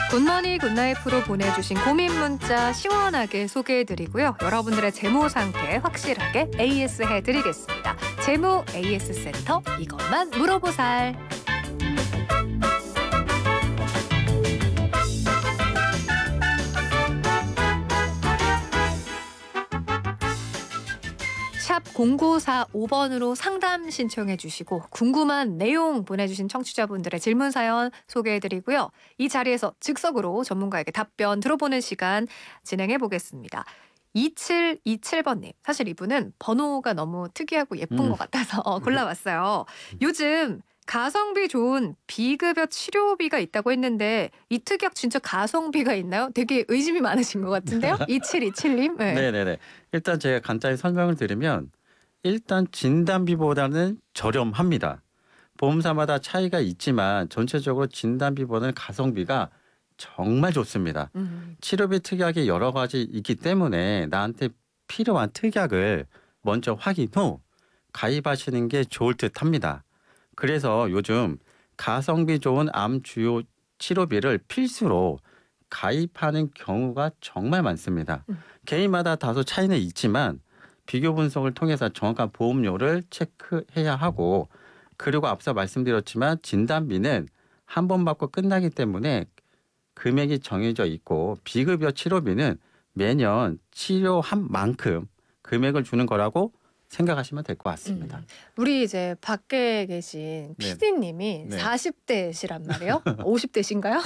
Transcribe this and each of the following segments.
굿머니 굿나잇프로 보내주신 고민 문자 시원하게 소개해드리고요. 여러분들의 재무 상태 확실하게 AS 해드리겠습니다. 재무 AS 센터 이것만 물어보살. 샵 0945번으로 상담 신청해 주시고 궁금한 내용 보내주신 청취자분들의 질문 사연 소개해드리고요. 이 자리에서 즉석으로 전문가에게 답변 들어보는 시간 진행해 보겠습니다. 2727번님. 사실 이분은 번호가 너무 특이하고 예쁜 것 같아서 골라봤어요. 요즘 가성비 좋은 비급여 치료비가 있다고 했는데 이 특약 진짜 가성비가 있나요? 되게 의심이 많으신 것 같은데요. 2727님. 네. 네네네. 일단 제가 간단히 설명을 드리면 일단 진단비보다는 저렴합니다. 보험사마다 차이가 있지만 전체적으로 진단비보다는 가성비가 정말 좋습니다. 치료비 특약이 여러 가지 있기 때문에 나한테 필요한 특약을 먼저 확인 후 가입하시는 게 좋을 듯 합니다. 그래서 요즘 가성비 좋은 암 주요 치료비를 필수로 가입하는 경우가 정말 많습니다. 개인마다 다소 차이는 있지만 비교 분석을 통해서 정확한 보험료를 체크해야 하고, 그리고 앞서 말씀드렸지만 진단비는 한 번 받고 끝나기 때문에 금액이 정해져 있고 비급여 치료비는 매년 치료한 만큼 금액을 주는 거라고 생각하시면 될 것 같습니다. 우리 이제 밖에 계신 네. PD님이 네. 40대시란 말이에요. 50대신가요?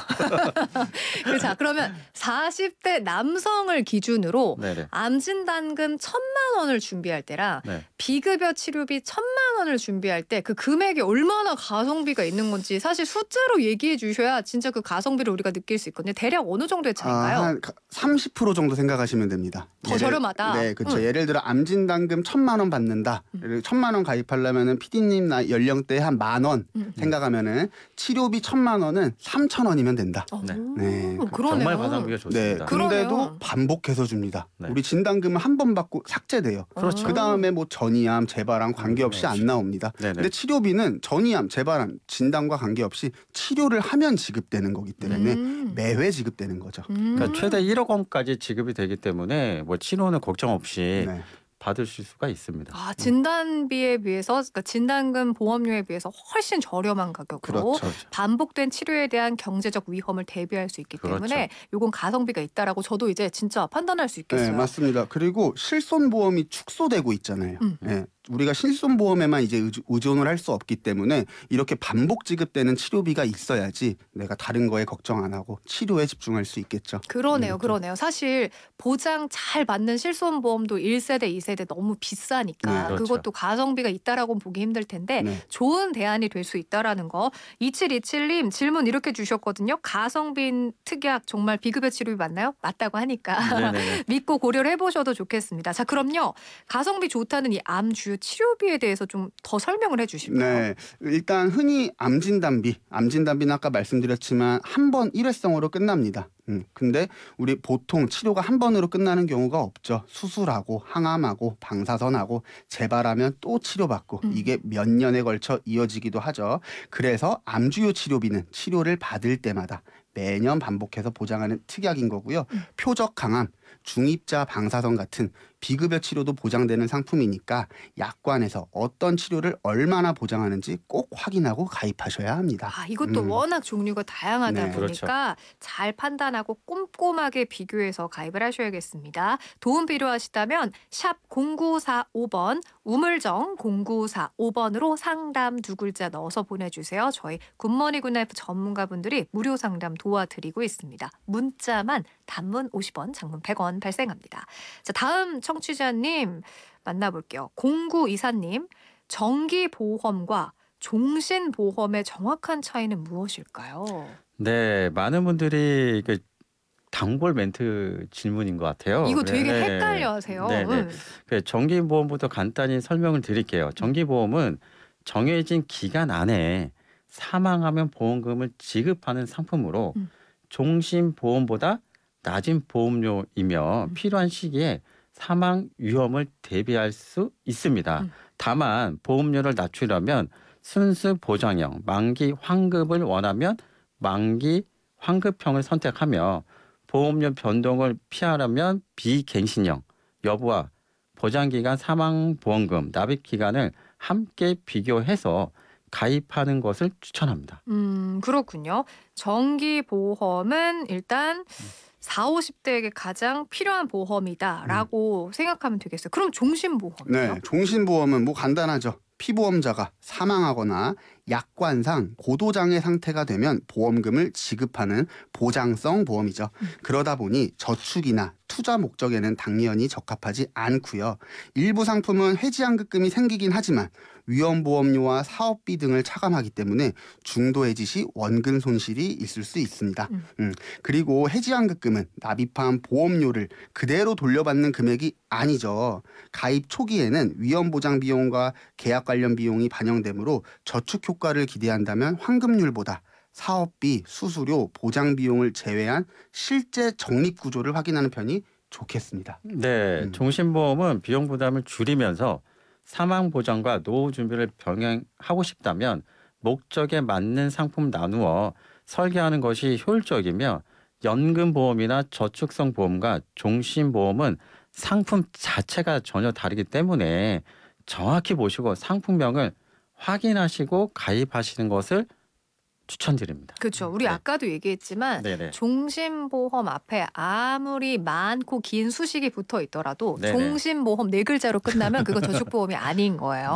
자, 그러면 40대 남성을 기준으로 네네. 암진단금 1,000만 원을 준비할 때랑 네. 비급여 치료비 1,000만 원을 준비할 때 그 금액이 얼마나 가성비가 있는 건지 사실 숫자로 얘기해 주셔야 진짜 그 가성비를 우리가 느낄 수 있거든요. 대략 어느 정도의 차이인가요? 한 30% 정도 생각하시면 됩니다. 더 저렴하다. 네, 그렇죠. 예를 들어 암진단금 1,000만 원 받는다. 1,000만 원 가입하려면은 PD님 연령대 한 10,000원 생각하면은 치료비 1,000만 원은 3,000원이면 된다. 네. 네, 그러네요. 정말 가성비가 네, 좋습니다. 근데도 그러네요. 반복해서 줍니다. 네. 우리 진단금은 한 번 받고 삭제돼요. 그렇죠. 그 다음에 뭐 전이암, 재발암 관계없이 안 나옵니다. 네네. 근데 치료비는 전이암, 재발암 진단과 관계없이 치료를 하면 지급되는 거기 때문에 매회 지급되는 거죠. 그러니까 최대 1억 원까지 지급이 되기 때문에 뭐 치료는 걱정 없이 네. 받으실 수가 있습니다. 아, 진단비에 비해서, 그러니까 진단금 보험료에 비해서 훨씬 저렴한 가격으로 그렇죠. 반복된 치료에 대한 경제적 위험을 대비할 수 있기 그렇죠. 때문에 요건 가성비가 있다라고 저도 이제 진짜 판단할 수 있겠어요. 네, 맞습니다. 그리고 실손보험이 축소되고 있잖아요. 네, 우리가 실손보험에만 이제 의존을 할 수 없기 때문에 이렇게 반복 지급되는 치료비가 있어야지 내가 다른 거에 걱정 안 하고 치료에 집중할 수 있겠죠. 그러네요. 그러네요. 사실 보장 잘 받는 실손보험도 1세대, 2세대 너무 비싸니까 네, 그렇죠. 그것도 가성비가 있다라고 보기 힘들 텐데 네. 좋은 대안이 될 수 있다라는 거. 2727님 질문 이렇게 주셨거든요. 가성비 특약 정말 비급여 치료비 맞나요? 맞다고 하니까 네네네. 믿고 고려를 해보셔도 좋겠습니다. 자, 그럼요. 가성비 좋다는 이 암 주요 치료비에 대해서 좀 더 설명을 해주실까요? 네, 일단 흔히 암진단비는 아까 말씀드렸지만 한 번 일회성으로 끝납니다. 근데 우리 보통 치료가 한 번으로 끝나는 경우가 없죠. 수술하고 항암하고 방사선하고 재발하면 또 치료받고 이게 몇 년에 걸쳐 이어지기도 하죠. 그래서 암주요 치료비는 치료를 받을 때마다 매년 반복해서 보장하는 특약인 거고요. 표적 강암, 중입자 방사선 같은 비급여 치료도 보장되는 상품이니까 약관에서 어떤 치료를 얼마나 보장하는지 꼭 확인하고 가입하셔야 합니다. 아, 이것도 워낙 종류가 다양하다 네. 보니까 잘 판단하고 꼼꼼하게 비교해서 가입을 하셔야겠습니다. 도움 필요하시다면 샵 0945번 우물정 0945번으로 상담 두 글자 넣어서 보내주세요. 저희 굿모닝 굿나잇 전문가분들이 무료 상담 도와드리고 있습니다. 문자만 단문 50원, 장문 100원 발생합니다. 자, 다음 청취자님 만나볼게요. 0924님, 정기보험과 종신보험의 정확한 차이는 무엇일까요? 네, 많은 분들이 그 단골 멘트 질문인 것 같아요. 이거 되게 네. 헷갈려하세요. 네네. 그 정기보험부터 간단히 설명을 드릴게요. 정기보험은 정해진 기간 안에 사망하면 보험금을 지급하는 상품으로 종신보험보다 낮은 보험료이며 필요한 시기에 사망 위험을 대비할 수 있습니다. 다만 보험료를 낮추려면 순수 보장형 만기 환급을 원하면 만기 환급형을 선택하며 보험료 변동을 피하려면 비갱신형 여부와 보장기간, 사망보험금, 납입기간을 함께 비교해서 가입하는 것을 추천합니다. 그렇군요. 정기보험은 일단 40, 50대에게 가장 필요한 보험이다라고 생각하면 되겠어요. 그럼 종신보험이요? 네, 종신보험은 뭐 간단하죠. 피보험자가 사망하거나 약관상 고도장애 상태가 되면 보험금을 지급하는 보장성 보험이죠. 그러다 보니 저축이나 투자 목적에는 당연히 적합하지 않고요. 일부 상품은 해지환급금이 생기긴 하지만 위험보험료와 사업비 등을 차감하기 때문에 중도 해지 시 원금 손실이 있을 수 있습니다. 그리고 해지환급금은 납입한 보험료를 그대로 돌려받는 금액이 아니죠. 가입 초기에는 위험보장 비용과 계약 관련 비용이 반영되므로 저축 효과를 기대한다면 환급률보다 사업비, 수수료, 보장 비용을 제외한 실제 적립 구조를 확인하는 편이 좋겠습니다. 네, 종신보험은 비용 부담을 줄이면서 사망 보장과 노후 준비를 병행하고 싶다면 목적에 맞는 상품 나누어 설계하는 것이 효율적이며 연금보험이나 저축성 보험과 종신보험은 상품 자체가 전혀 다르기 때문에 정확히 보시고 상품명을 확인하시고 가입하시는 것을 추천드립니다. 그렇죠. 우리 네. 아까도 얘기했지만 네네. 종신보험 앞에 아무리 많고 긴 수식이 붙어 있더라도 네네. 종신보험 4글자로 끝나면 그건 저축보험이 아닌 거예요.